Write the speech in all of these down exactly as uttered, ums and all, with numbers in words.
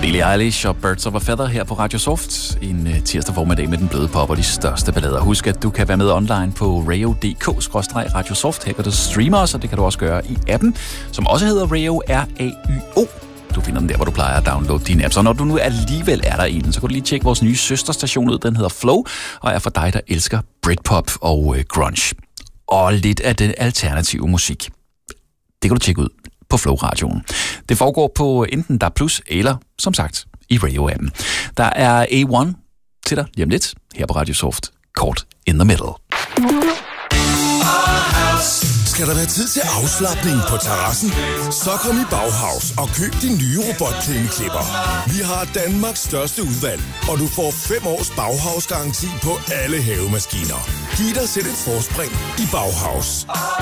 Billie Eilish og Birds of a Feather her på Radio Soft. En uh, tirsdag formiddag med den bløde pop og de største ballader. Husk, at du kan være med online på radio punktum d k skråstreg radiosoft. Her kan du streame os, og det kan du også gøre i appen, som også hedder Radio R A Y O. Du finder den der, hvor du plejer at downloade dine apps. Og når du nu alligevel er derinde, så kan du lige tjekke vores nye søsterstation ud. Den hedder Flow, og er for dig, der elsker Britpop og uh, grunge. Og lidt af den alternative musik. Det kan du tjekke ud på Flow-radioen. Det foregår på enten D A B plus, eller som sagt i radio-appen. Der er A et til dig lige om lidt, her på Radio Soft. Caught in the Middle. Skal der være tid til afslapning på terrassen? Så kom i Bauhaus og køb din nye robotplæneklipper. Vi har Danmarks største udvalg, og du får fem års Bauhaus-garanti på alle havemaskiner. Giv dig selv et forspring i Bauhaus.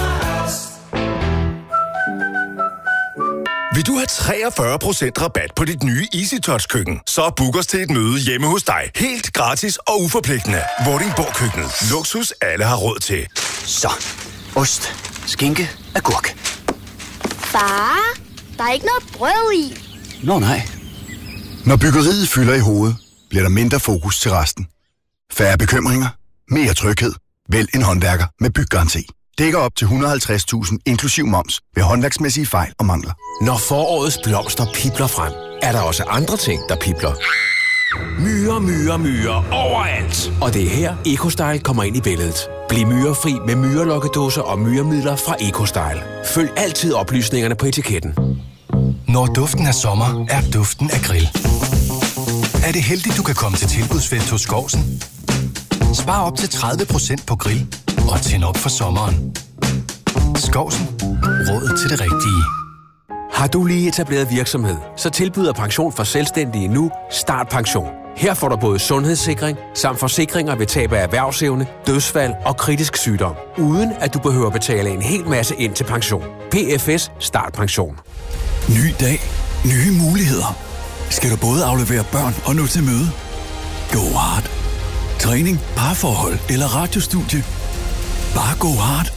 Vil du have treogfyrre procent rabat på dit nye EasyTouch-køkken? Så book os til et møde hjemme hos dig. Helt gratis og uforpligtende. Vordingborg Køkkenet. Luksus, alle har råd til. Så, ost, skinke, agurk. Far, der er ikke noget brød i. Nå nej. Når byggeriet fylder i hovedet, bliver der mindre fokus til resten. Færre bekymringer, mere tryghed. Vælg en håndværker med byggaranti. Dækker op til et hundrede og halvtreds tusind inklusiv moms ved håndværksmæssige fejl og mangler. Når forårets blomster pibler frem, er der også andre ting, der pibler. Myrer, myrer, myrer overalt. Og det er her, EcoStyle kommer ind i billedet. Bliv myrefri med myrelokkedåser og myremidler fra EcoStyle. Følg altid oplysningerne på etiketten. Når duften af sommer, er duften af grill. Er det heldigt, du kan komme til tilbudsfest hos Skovsen? Spar op til tredive procent på grill og tænd op for sommeren. Skovsen. Råd til det rigtige. Har du lige etableret virksomhed, så tilbyder Pension for Selvstændige nu Start Pension. Her får du både sundhedssikring samt forsikringer ved tab af erhvervsevne, dødsfald og kritisk sygdom, uden at du behøver betale en hel masse ind til pension. P F S Start Pension. Ny dag. Nye muligheder. Skal du både aflevere børn og nå til møde? Go hard. Træning, parforhold eller radiostudie. Bare go hard.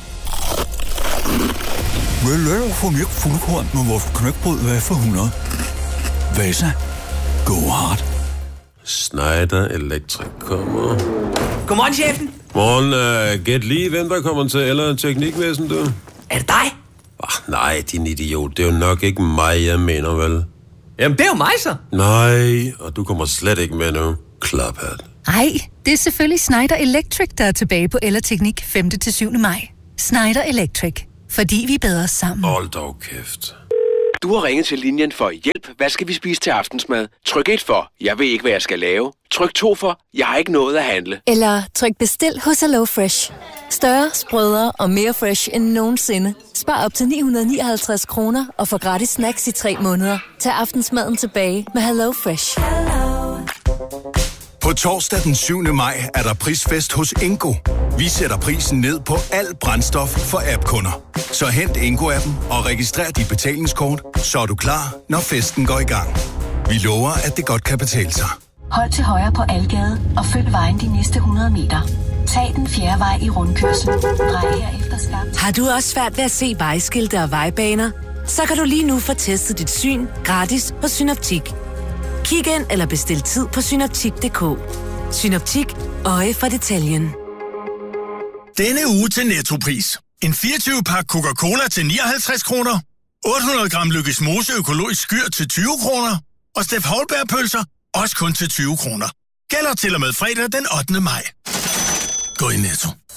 Vil du få mjøk fuldkorn med vores knækbrød, hvad for hundrede? Hvad så? Go hard. Schneider Electric kommer. Godmorgen, chefen. Morgen, uh, gæt lige, hvem der kommer til, eller teknikvæsen, du? Er det dig? Oh, nej, din idiot. Det er jo nok ikke mig, jeg mener, vel? Jamen, det er jo mig, så. Nej, og du kommer slet ikke med nu. Klaphat. Ej, det er selvfølgelig Schneider Electric, der er tilbage på Ellerteknik femte til syvende maj. Schneider Electric. Fordi vi er bedre sammen. Hold dog kæft. Du har ringet til linjen for hjælp. Hvad skal vi spise til aftensmad? Tryk et for, jeg ved ikke, hvad jeg skal lave. Tryk to for, jeg har ikke noget at handle. Eller tryk bestil hos Hello Fresh. Større, sprødere og mere fresh end nogensinde. Spar op til ni hundrede nioghalvtreds kroner og få gratis snacks i tre måneder. Tag aftensmaden tilbage med Hello Fresh. På torsdag den syvende maj er der prisfest hos Ingo. Vi sætter prisen ned på alt brændstof for app-kunder. Så hent Ingo-appen og registrer dit betalingskort, så er du klar, når festen går i gang. Vi lover, at det godt kan betale sig. Hold til højre på Algade og følg vejen de næste hundrede meter. Tag den fjerde vej i rundkørslen. Drej herefter skarpt. Har du også svært ved at se vejskilte og vejbaner? Så kan du lige nu få testet dit syn gratis hos Synoptik. Kig ind eller bestil tid på synoptik punktum d k. Synoptik. Øje for detaljen. Denne uge til Nettopris. En fireogtyve pakke Coca-Cola til nioghalvtreds kroner. otte hundrede gram Lykkes Mose økologisk skyr til tyve kroner. Og Steff Houlbær-pølser også kun til tyve kroner. Gælder til og med fredag den ottende maj. Gå i Netto.